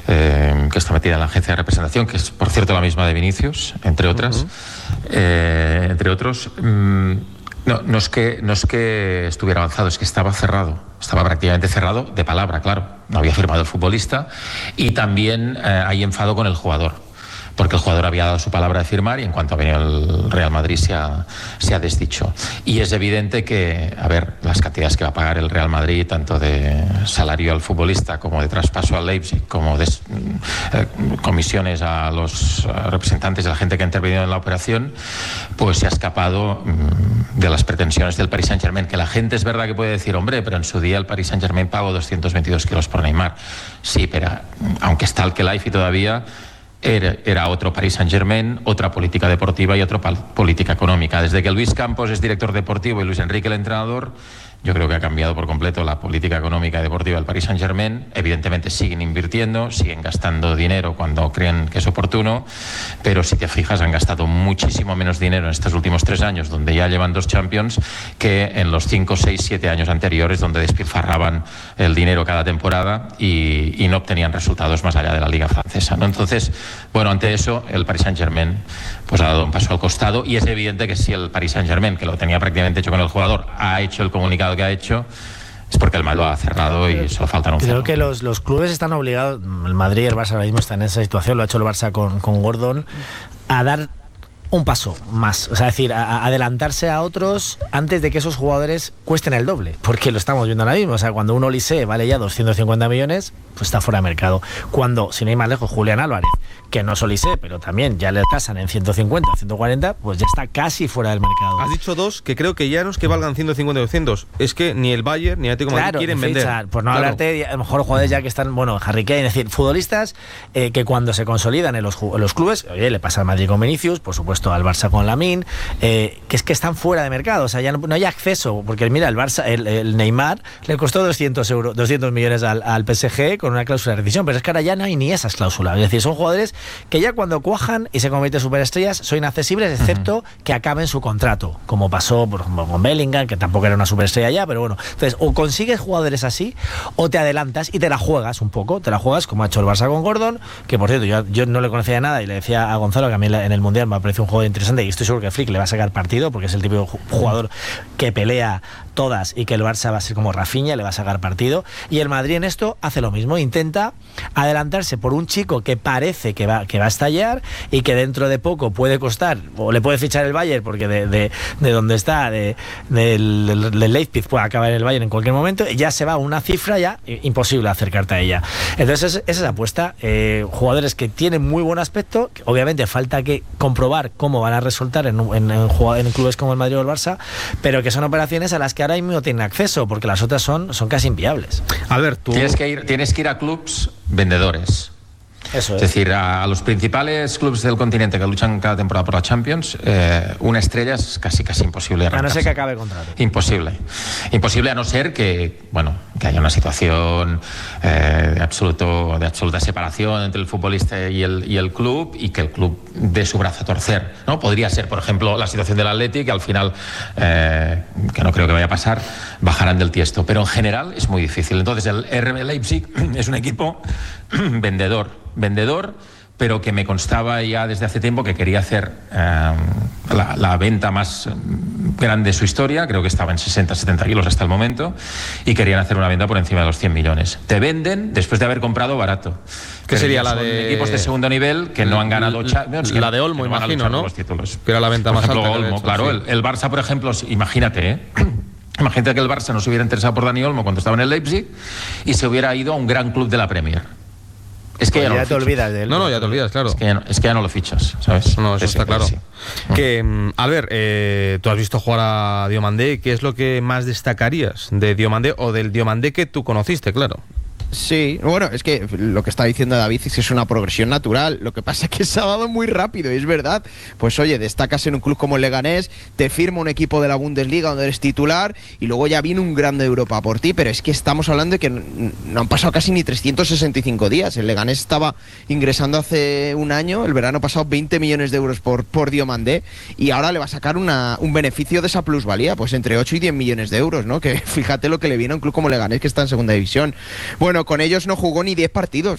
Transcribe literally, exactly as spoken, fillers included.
eh, que está metida en la agencia de representación, que es, por cierto, la misma de Vinicius, entre otras, uh-huh. eh, entre otros. Mm, no, no, es que, no es que estuviera avanzado, es que estaba cerrado. Estaba prácticamente cerrado de palabra, claro. No había firmado el futbolista. Y también eh, hay enfado con el jugador, porque el jugador había dado su palabra de firmar y en cuanto ha venido el Real Madrid se ha, se ha desdicho. Y es evidente que, a ver, las cantidades que va a pagar el Real Madrid, tanto de salario al futbolista como de traspaso al Leipzig, como de eh, comisiones a los representantes de la gente que ha intervenido en la operación, pues se ha escapado mmm, de las pretensiones del Paris Saint-Germain, que la gente es verdad que puede decir, hombre, pero en su día el Paris Saint-Germain pagó doscientos veintidós kilos por Neymar. Sí, pero aunque está el Khelaifi todavía, Era, era otro Paris Saint-Germain, otra política deportiva y otra política económica. Desde que Luis Campos es director deportivo y Luis Enrique el entrenador, yo creo que ha cambiado por completo la política económica y deportiva del Paris Saint-Germain. Evidentemente siguen invirtiendo, siguen gastando dinero cuando creen que es oportuno, pero si te fijas han gastado muchísimo menos dinero en estos últimos tres años, donde ya llevan dos Champions, que en los cinco, seis, siete años anteriores, donde despilfarraban el dinero cada temporada y, y no obtenían resultados más allá de la Liga Francesa, ¿no? Entonces, bueno, ante eso el Paris Saint-Germain pues ha dado un paso al costado, y es evidente que si el Paris Saint-Germain, que lo tenía prácticamente hecho con el jugador, ha hecho el comunicado que ha hecho, es porque el Madrid lo ha cerrado y solo falta un Creo que los, los clubes están obligados, el Madrid y el Barça ahora mismo están en esa situación, lo ha hecho el Barça con, con Gordon, a dar un paso más, o sea, es decir, a, a adelantarse a otros antes de que esos jugadores cuesten el doble, porque lo estamos viendo ahora mismo. O sea, cuando un Olise vale ya doscientos cincuenta millones, pues está fuera de mercado. Cuando, sin ir más lejos, Julián Álvarez, que no es Olise, pero también ya le tasan en ciento cincuenta, ciento cuarenta, pues ya está casi fuera del mercado. Has dicho dos que creo que ya no es que valgan ciento cincuenta o doscientos, es que ni el Bayern ni el Atlético de Madrid claro, quieren ficha, vender. Por no claro. hablarte de, a lo mejor jugadores ya que están, bueno, Harry Kane, es decir, futbolistas eh, que cuando se consolidan en los, en los clubes, oye, le pasa al Madrid con Vinicius, por supuesto al Barça con Lamine, eh, que es que están fuera de mercado, o sea, ya no, no hay acceso, porque mira, el Barça, el, el Neymar le costó doscientos euros, doscientos millones al, al P S G con una cláusula de rescisión, pero es que ahora ya no hay ni esas cláusulas, es decir, son jugadores que ya cuando cuajan y se convierten en superestrellas son inaccesibles, excepto uh-huh. que acaben su contrato, como pasó por ejemplo con Bellingham, que tampoco era una superestrella ya, pero bueno, entonces o consigues jugadores así o te adelantas y te la juegas un poco, te la juegas como ha hecho el Barça con Gordon, que por cierto yo, yo no le conocía nada y le decía a Gonzalo que a mí en el Mundial me ha parecido un jugador interesante y estoy seguro que Flick le va a sacar partido porque es el típico jugador que pelea todas y que el Barça va a ser como Rafinha, le va a sacar partido, y el Madrid en esto hace lo mismo, intenta adelantarse por un chico que parece que va, que va a estallar y que dentro de poco puede costar, o le puede fichar el Bayern porque de, de, de donde está, de, de, del, del Leipzig puede acabar en el Bayern en cualquier momento, y ya se va a una cifra ya imposible acercarte a ella. Entonces esa es la apuesta, eh, jugadores que tienen muy buen aspecto, que obviamente falta que comprobar cómo van a resultar en, en, en, en clubes como el Madrid o el Barça, pero que son operaciones a las que ahora mismo no tienen acceso, porque las otras son, son casi inviables. A ver, tú... Tienes que ir, tienes que ir a clubs vendedores. Eso es. Es decir, a, a los principales clubes del continente que luchan cada temporada por la Champions, eh, una estrella es casi casi imposible. A no ser que acabe el contrato. Imposible. Imposible a no ser que, bueno, que haya una situación eh, de, absoluto, de absoluta separación entre el futbolista y el, y el club, y que el club dé su brazo a torcer, ¿no? Podría ser, por ejemplo, la situación del Athletic, que al final, eh, que no creo que vaya a pasar, bajarán del tiesto. Pero en general es muy difícil. Entonces el R B Leipzig es un equipo vendedor. vendedor, pero que me constaba ya desde hace tiempo que quería hacer eh, la, la venta más grande de su historia, creo que estaba en sesenta, setenta kilos hasta el momento, y querían hacer una venta por encima de los cien millones. Te venden después de haber comprado barato. ¿Qué sería la de equipos de segundo nivel que no han ganado Champions? La de Olmo, imagino, ¿no? Que era la venta por más ejemplo, alta. Olmo, hecho, claro, sí. el, el Barça, por ejemplo, imagínate, ¿eh? Imagínate que el Barça no se hubiera interesado por Dani Olmo cuando estaba en el Leipzig y se hubiera ido a un gran club de la Premier. Es que pues ya, ya no te olvidas de él. No, no, ya te olvidas, claro. Es que ya no, es que ya no lo fichas, ¿sabes? No, eso es está claro. Sí. Que, a ver, eh, tú has visto jugar a Diomandé, ¿qué es lo que más destacarías de Diomandé o del Diomandé que tú conociste, claro? Sí, bueno, es que lo que está diciendo David es que es una progresión natural. Lo que pasa es que se ha dado muy rápido, y es verdad. Pues oye, destacas en un club como el Leganés, te firma un equipo de la Bundesliga donde eres titular y luego ya viene un grande de Europa por ti, pero es que estamos hablando de que no han pasado casi ni trescientos sesenta y cinco días. El Leganés estaba ingresando hace un año, el verano pasado, veinte millones de euros por, por Diomandé, y ahora le va a sacar una, un beneficio de esa plusvalía, pues entre ocho y diez millones de euros, ¿no? Que fíjate lo que le viene a un club como Leganés, que está en segunda división. Bueno, con ellos no jugó ni diez partidos.